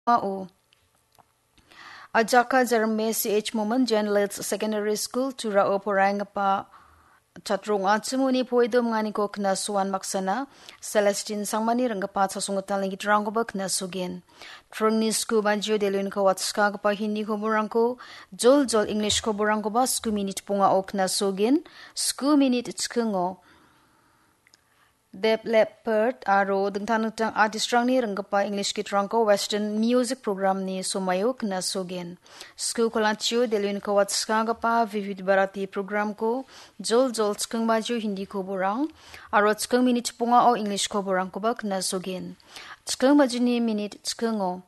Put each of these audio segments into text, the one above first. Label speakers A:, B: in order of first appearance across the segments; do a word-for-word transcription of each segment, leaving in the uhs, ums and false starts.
A: o Ajaka Jerome C H Moment Generals Secondary School tura o porangapa chatrung achumuni poidom ngani ko kna suan maksana Celestine sangmani rangapa chasungutal ngi trango ba kna sugen trungni school banjo delun ko watska pa hindi ko burangko jol jol English ko burangko ba school minute punga o kna sugen school minute chkungo Dep Leopard aro dengtan tang artistrang ni rangkapa English ki trangko Western music program ni sumayo kna sogen school kolanchu delun ko watska gapa vivid barati program ko jol jol chkung baju hindi ko borang aro chkung minute punga o English ko borang ko ba kna sogen chkung majuni minute chkungo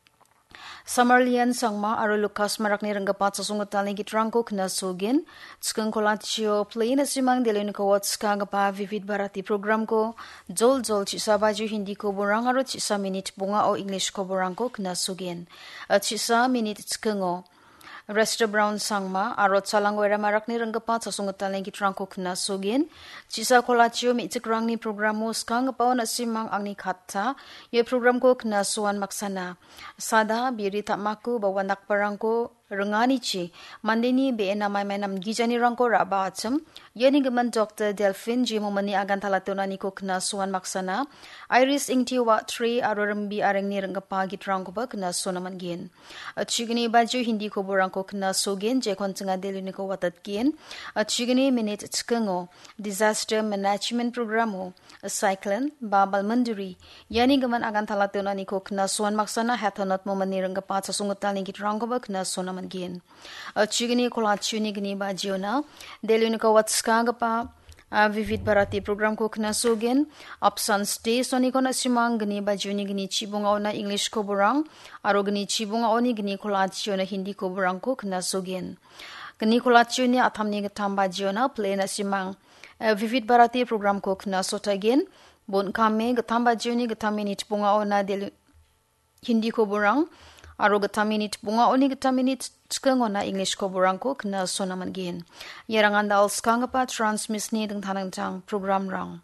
A: Samarlian sangma aro Lucas marak ni rangkapa chasungutal ni gitrangko kna sogen chkung kolatio play na simang delun ko watska gapa vivid barati program ko jol jol chisa baju hindi ko borang aro chisa minute bunga o English ko borang ko kna sogen chisa minute chkungo Resta Brown sangma aro chalangwera marak ni rangkapa chasungutal ni gitrangko kna sogen chisa kolatio mi chikrang ni program mo skang pa na simang angni khatta ye program ko kna suan maksana sada biri tamaku bawanak parangko rengani chi mandeni be enamai manam gijani rangko raba acham yeni gaman Doctor Delphine Jimomani agan talatona ni ko kna suan maksana Iris ingtiwa three aro rambi arengni rangkapa gitrangko ba kna sonaman gen achigni baju hindi ko borangko kna sogen je koncanga deluni ko watat gen achigni minute chkango disaster management programo a cyclone babal manduri yani gaman agan talatona ni ko kna suan maksana hathonot momani rangkapa chasungutal ni gitrangko ba kna sonaman gen achigni kolachuni gni bajiona deluni ko watska gapa vivid barati program ko kna sogen option stay soni kona simang gni bajuni gni chibunga ona English ko borang aro gni chibunga oni gni kolachuna hindi ko borang ko kna sogen gni kolachuni athamni gatham bajiona play na simang vivid barati program ko kna sotagen bon kame gatham bajuni gatham minute bunga ona del hindi ko borang aro gatham minute bunga oni gatham minute chkangona English ko borang ko kna sonaman gen yerangan dal skangapa transmiss ni ding thanang chang program rang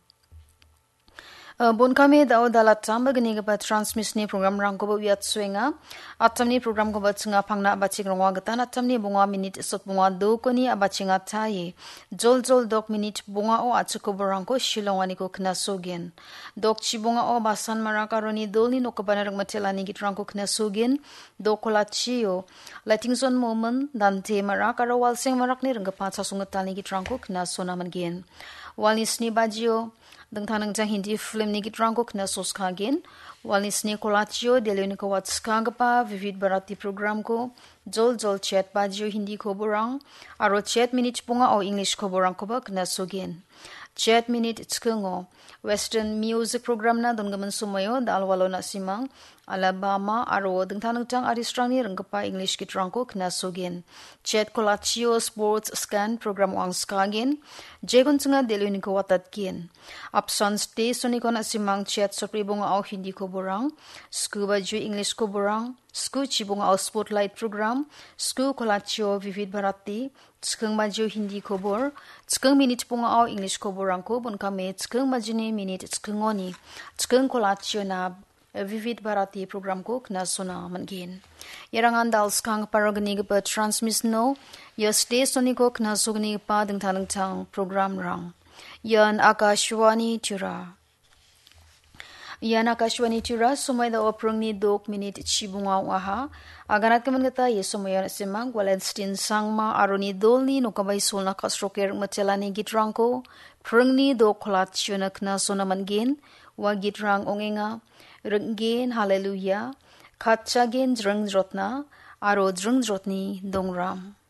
A: bon kame da odala tamba gni gapa transmiss ni program rang ko biat swinga atamni program ko bachinga phangna bachik rongwa gata atamni bunga minute sot bunga do ko ni abachinga thai jol jol dok minute bunga o achuko borang ko shilongani ko kna sogen dok chi bunga o basan marakaroni dolni nokabana rang matelani gitrang ko kna sogen dokola chio latingson moment dante marakaro walseng marak ni rang pa chasungatani gitrang ko kna sonaman gen walnisni bajio dengtanang jang hindi film ni gitrang ko kna soska gen walnisni kolachio deluni ko watska gapa vivid barati program ko jol jol chat bajio hindi ko borang aro chat minute punga o English ko borang ko ba kna sogen chat minute chkungo Western music program na donggaman sumayo dalwalo na simang Alabama aro dengtanang jang aristrang ni rangkapa English gitrang ko kna sogen chat kolachio sports scan program wang skagen jegon chunga deluni ko watat gen option stay soni kona simang chat sopribonga au hindi ko borang scuba ju English ko borang school chibonga au spotlight program school kolachio vivid barati chkung maju hindi ko bor chkung minute ponga au English ko borang ko bon kame chkung majuni minute chkungoni chkung kolachio na vivid barati program ko kna sona mangin yerangan dal skang paragani gpa transmiss no yes day soni ko kna sugni pa ding thanang chang program rang yan akashwani tura yan akashwani tura sumai da oprung ni dok minute chibunga waha aganat kaman gata ye sumaya simang walenstin sangma aroni dolni nokabai solna kasroker machelani gitrangko prungni dok kholat chuna kna sona mangin wa gitrang ongenga Renggen hallelujah khatchagen jrang jrotna aro jrang jrotni dongram